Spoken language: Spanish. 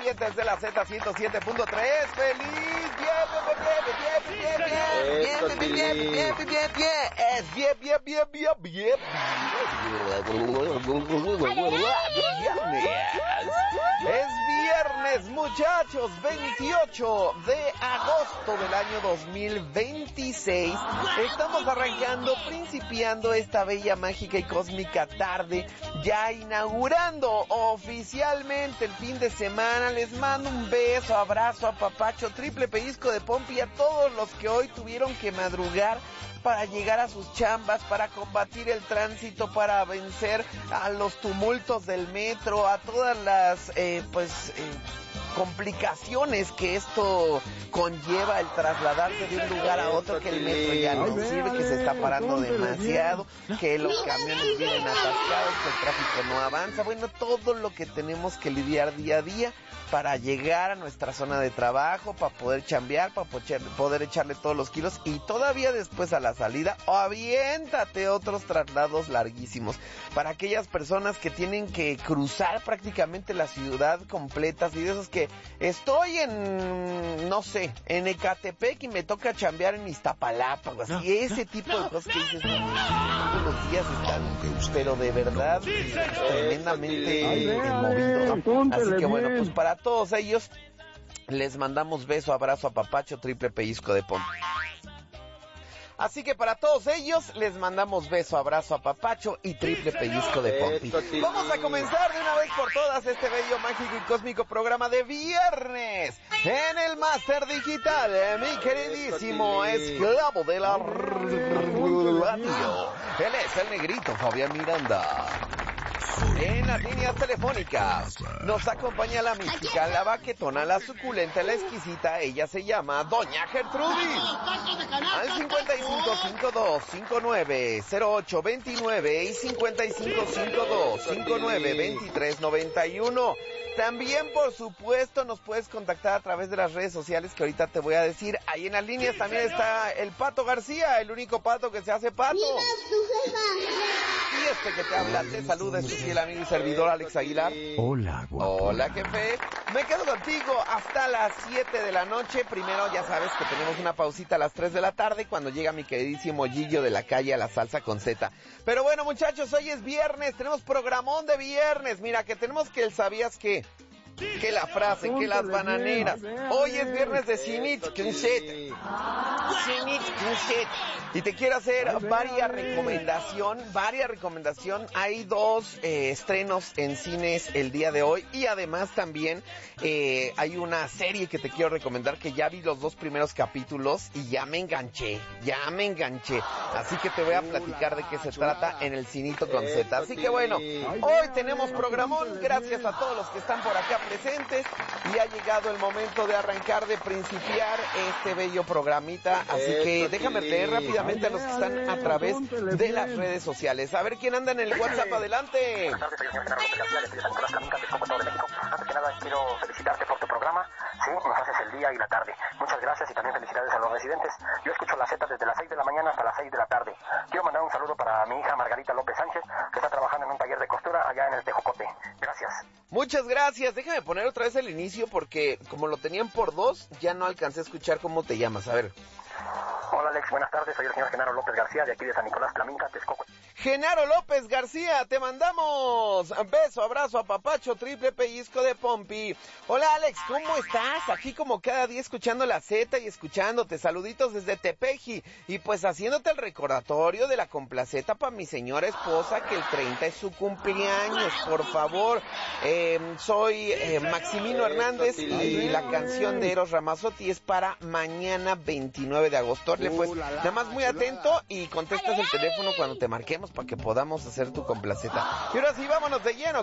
cuentavientes de la Z107.3. ¡Feliz Es viernes, muchachos, 28 de agosto del año 2026. Estamos arrancando, principiando esta bella, mágica y cósmica tarde, ya inaugurando oficialmente el fin de semana. Les mando un beso, abrazo, apapacho, triple pellizco de pompi a todos los que hoy tuvieron que madrugar para llegar a sus chambas, para combatir el tránsito, para vencer a los tumultos del metro, a todas las complicaciones que esto conlleva, el trasladarse de un lugar a otro, que el metro ya no sirve, que se está parando demasiado, que los camiones vienen atascados, que el tráfico no avanza. Bueno, todo lo que tenemos que lidiar día a día para llegar a nuestra zona de trabajo, para poder chambear, para poder echarle todos los kilos, y todavía después a la salida, aviéntate otros traslados larguísimos. Para aquellas personas que tienen que cruzar prácticamente la ciudad completa, así de esos que estoy en, no sé, en Ecatepec y me toca chambear en Iztapalapa, o así, ese tipo de cosas que dices, todos los días están, pero de verdad, tremendamente movidos. Así que bueno, pues para todos ellos les mandamos beso, abrazo, apapacho, triple pellizco de pompa. Así que para todos ellos les mandamos beso, abrazo, apapacho y triple pellizco de pompi. Vamos a comenzar de una vez por todas este bello, mágico y cósmico programa de viernes en el Máster Digital, mi queridísimo esclavo de la radio. Él es el negrito Fabián Miranda. En las líneas telefónicas nos acompaña la mística, la baquetona, la suculenta, la exquisita. Ella se llama Doña Gertrudis. Al 5552-590829 y 5552-592391. También, por supuesto, nos puedes contactar a través de las redes sociales que ahorita te voy a decir. Ahí en las líneas también está el Pato García, el único pato que se hace pato. Y este que te habla, te saluda, es tu fiel amigo y servidor Alex Aguilar. Hola, guapo. Hola, jefe. Me quedo contigo hasta las 7 de la noche. Primero, ya sabes que tenemos una pausita a las 3 de la tarde cuando llega mi queridísimo Gillo de la calle a la salsa con Z. Pero bueno, muchachos, hoy es viernes, tenemos programón de viernes. Mira, que tenemos que el sabías que la frase, que las bananeras. Hoy es viernes de Cinit Kunset. Y te quiero hacer varias recomendación. Hay 2 estrenos en cines el día de hoy. Y además también hay una serie que te quiero recomendar, que ya vi los 2 primeros capítulos y ya me enganché. Así que te voy a platicar de qué se trata en el Cinito con Z. Así que bueno, hoy tenemos programón, gracias a todos los que están por acá presentes, y ha llegado el momento de arrancar, de principiar este bello programita. Así que déjame leer rápidamente a los que están a través de las redes sociales. A ver quién anda en el WhatsApp, adelante. Buenas tardes, soy el señor Genaro López García, de San Nicolás Caminca, Texcoco, Estado de México. Antes que nada, quiero felicitarte por tu programa. Sí, nos haces el día y la tarde. Muchas gracias, y también felicidades a los residentes. Yo escucho la Z desde las 6 de la mañana hasta las 6 de la tarde. Quiero mandar un saludo para mi hija Margarita López Sánchez, que está trabajando en un taller de costura allá en el Tejocote. Gracias. Muchas gracias. Déjame poner otra vez el inicio porque como lo tenían por 2, ya no alcancé a escuchar cómo te llamas. A ver. Hola Alex, buenas tardes, soy el señor Genaro López García, de aquí de San Nicolás Caminca, Texcoco. Genaro López García, te mandamos beso, abrazo, apapacho, triple pellizco de pompi. Hola Alex, ¿cómo estás? Aquí como cada día escuchando la Z y escuchándote. Saluditos desde Tepeji. Y pues haciéndote el recordatorio de la complaceta para mi señora esposa, que el 30 es su cumpleaños, por favor. Soy Maximino Hernández y la canción de Eros Ramazzotti es para mañana 29 de agosto. Pues nada más muy atento y contestas el teléfono cuando te marquemos para que podamos hacer tu complaceta. Y ahora sí, vámonos de lleno